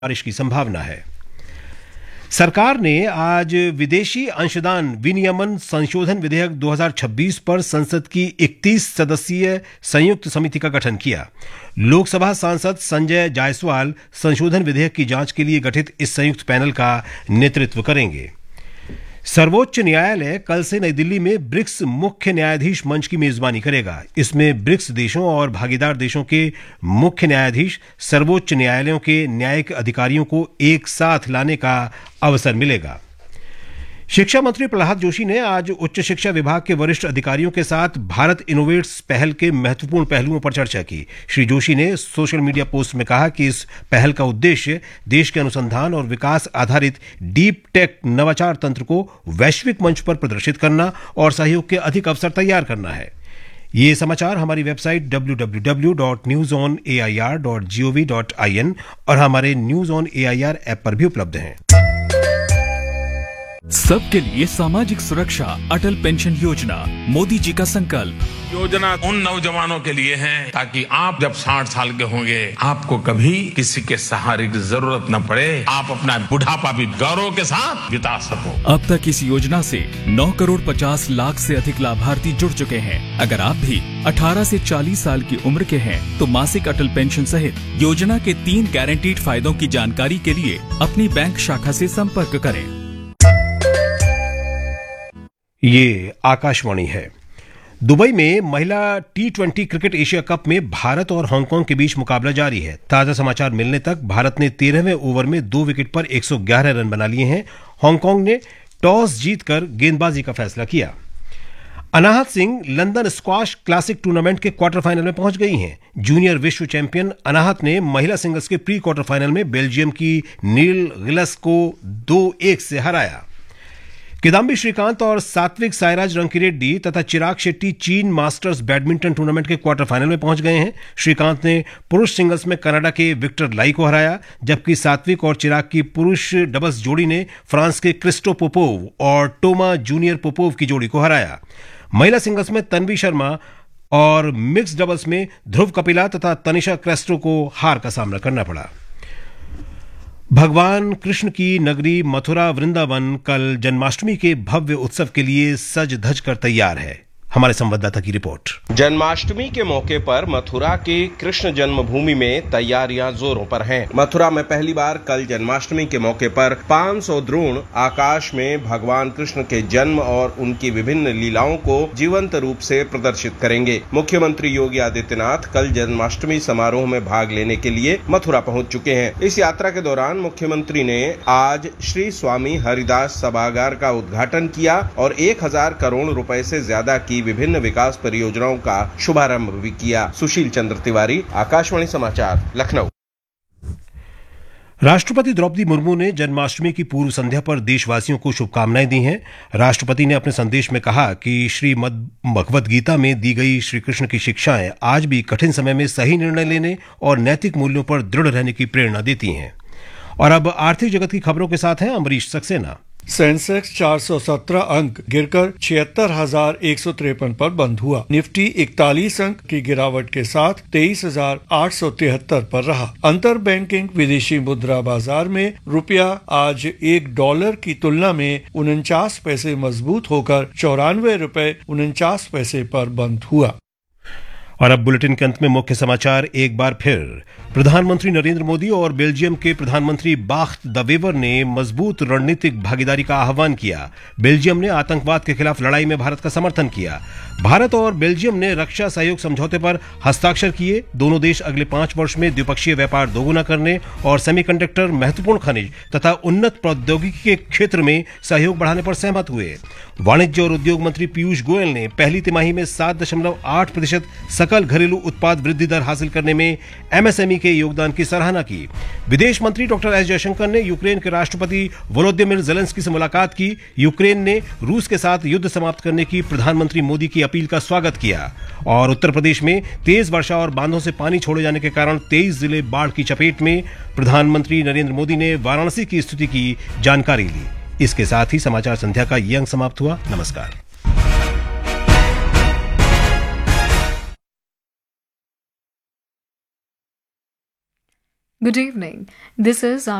बारिश की संभावना है। सरकार ने आज विदेशी अंशदान विनियमन संशोधन विधेयक 2026 पर संसद की 31 सदस्यीय संयुक्त समिति का गठन किया। लोकसभा सांसद संजय जायसवाल संशोधन विधेयक की जांच के लिए गठित इस संयुक्त पैनल का नेतृत्व करेंगे। सर्वोच्च न्यायालय कल से नई दिल्ली में ब्रिक्स मुख्य न्यायाधीश मंच की मेजबानी करेगा। इसमें ब्रिक्स देशों और भागीदार देशों के मुख्य न्यायाधीश सर्वोच्च न्यायालयों के न्यायिक अधिकारियों को एक साथ लाने का अवसर मिलेगा। शिक्षा मंत्री प्रहलाद जोशी ने आज उच्च शिक्षा विभाग के वरिष्ठ अधिकारियों के साथ भारत इनोवेट्स पहल के महत्वपूर्ण पहलुओं पर चर्चा की। श्री जोशी ने सोशल मीडिया पोस्ट में कहा कि इस पहल का उद्देश्य देश के अनुसंधान और विकास आधारित डीप टेक नवाचार तंत्र को वैश्विक मंच पर प्रदर्शित करना और सहयोग के अधिक अवसर तैयार करना है। ये समाचार हमारी वेबसाइट www.newsonair.gov.in और हमारे न्यूज ऑन एआईआर ऐप पर भी उपलब्ध हैं। सबके लिए सामाजिक सुरक्षा, अटल पेंशन योजना, मोदी जी का संकल्प। योजना उन नौजवानों के लिए है ताकि आप जब 60 साल के होंगे आपको कभी किसी के सहारे की जरूरत न पड़े, आप अपना बुढ़ापा भी गौरव के साथ बिता सको। अब तक इस योजना से 9 करोड़ 50 लाख से अधिक लाभार्थी जुड़ चुके हैं। अगर आप भी 18 से 40 साल की उम्र के हैं तो मासिक अटल पेंशन सहित योजना के 3 गारंटीड फायदों की जानकारी के लिए अपनी बैंक शाखा से संपर्क करें। ये आकाशवाणी है। दुबई में महिला T20 क्रिकेट एशिया कप में भारत और हांगकांग के बीच मुकाबला जारी है। ताजा समाचार मिलने तक भारत ने 13वें ओवर में 2 विकेट पर 111 रन बना लिए हैं। हांगकांग ने टॉस जीतकर गेंदबाजी का फैसला किया। अनाहत Singh London squash classic tournament के क्वार्टर फाइनल में पहुंच गई हैं। जूनियर विश्व चैंपियन अनाहत ने महिला सिंगल्स के प्री क्वार्टर फाइनल में बेल्जियम की नील गिलस को 2-1 से हराया। किदाम्बी श्रीकांत और सात्विक साईराज रंकीरेड्डी तथा चिराग शेट्टी चीन मास्टर्स बैडमिंटन टूर्नामेंट के क्वार्टर फाइनल में पहुंच गए हैं। श्रीकांत ने पुरुष सिंगल्स में कनाडा के विक्टर लाई को हराया, जबकि सात्विक और चिराग की पुरुष डबल्स जोड़ी ने फ्रांस के क्रिस्टो पोपोव और टोमा जूनियर पोपोव की जोड़ी को हराया। महिला सिंगल्स में तन्वी शर्मा और मिक्स डबल्स में ध्रुव कपिला तथा तनिषा क्रेस्टो को हार का सामना करना पड़ा। भगवान कृष्ण की नगरी मथुरा वृंदावन कल जन्माष्टमी के भव्य उत्सव के लिए सज धज कर तैयार है। हमारे संवाददाता की रिपोर्ट। जन्माष्टमी के मौके पर मथुरा की कृष्ण जन्मभूमि में तैयारियां जोरों पर हैं। मथुरा में पहली बार कल जन्माष्टमी के मौके पर 500 ड्रोन आकाश में भगवान कृष्ण के जन्म और उनकी विभिन्न लीलाओं को जीवंत रूप से प्रदर्शित करेंगे। मुख्यमंत्री योगी आदित्यनाथ कल जन्माष्टमी समारोह में भाग लेने के लिए मथुरा पहुंच चुके हैं। इस यात्रा के दौरान मुख्यमंत्री ने आज श्री स्वामी हरिदास सभागार का उद्घाटन किया और 1000 करोड़ रुपए से ज्यादा की विभिन्न विकास परियोजनाओं का शुभारंभ भी किया। सुशील चंद्र तिवारी, आकाशवाणी समाचार, लखनऊ। राष्ट्रपति द्रौपदी मुर्मू ने जन्माष्टमी की पूर्व संध्या पर देशवासियों को शुभकामनाएं दी हैं। राष्ट्रपति ने अपने संदेश में कहा कि श्रीमद् भगवद गीता में दी गई श्री कृष्ण की शिक्षाएं आज भी कठिन समय में सही निर्णय लेने और नैतिक मूल्यों पर दृढ़ रहने की प्रेरणा देती हैं। और अब आर्थिक जगत की खबरों के साथ हैं अमरीश सक्सेना। सेंसेक्स 417 अंक गिरकर 76,153 पर बंद हुआ। निफ्टी 41 अंक की गिरावट के साथ 23,873 पर रहा। अंतर बैंकिंग विदेशी मुद्रा बाजार में रुपया आज $1 की तुलना में 49 पैसे मजबूत होकर 94 रुपए 49 पैसे पर बंद हुआ। और अब बुलेटिन के अंत में मुख्य समाचार एक बार फिर। प्रधानमंत्री नरेंद्र मोदी और बेल्जियम के प्रधानमंत्री बाख्त द वेवर ने मजबूत रणनीतिक भागीदारी का आह्वान किया। बेल्जियम ने आतंकवाद के खिलाफ लड़ाई में भारत का समर्थन किया। भारत और बेल्जियम ने रक्षा सहयोग समझौते पर हस्ताक्षर किए। दोनों देश अगले 5 वर्ष में द्विपक्षीय व्यापार दोगुना करने और सेमीकंडक्टर, महत्वपूर्ण खनिज तथा उन्नत प्रौद्योगिकी के क्षेत्र में सहयोग बढ़ाने पर सहमत हुए। वाणिज्य और उद्योग मंत्री पीयूष गोयल ने पहली तिमाही में 7.8% सकल घरेलू उत्पाद वृद्धि दर हासिल करने में एमएसएमई के योगदान की सराहना की। विदेश मंत्री डॉक्टर एस जयशंकर ने यूक्रेन के राष्ट्रपति वोलोदिमिर जेलेंस्की से मुलाकात की। यूक्रेन ने रूस के साथ युद्ध समाप्त करने की प्रधानमंत्री मोदी की अपील का स्वागत किया। और उत्तर प्रदेश में तेज वर्षा और बांधों से पानी छोड़े जाने के कारण 23 जिले बाढ़ की चपेट में। प्रधानमंत्री नरेंद्र मोदी ने वाराणसी की स्थिति की जानकारी ली। इसके साथ ही समाचार संध्या का ये अंक समाप्त हुआ। नमस्कार। Good evening. This is